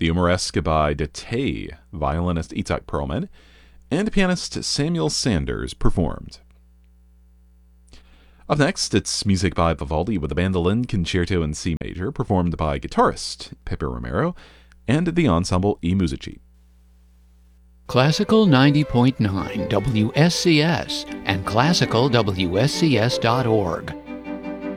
the Humoresque by Datei, violinist Itzhak Perlman, and pianist Samuel Sanders performed. Up next, it's music by Vivaldi with the Bandolin Concerto in C Major, performed by guitarist Pepe Romero and the ensemble I Musici. Classical 90.9 WSCS and classicalwscs.org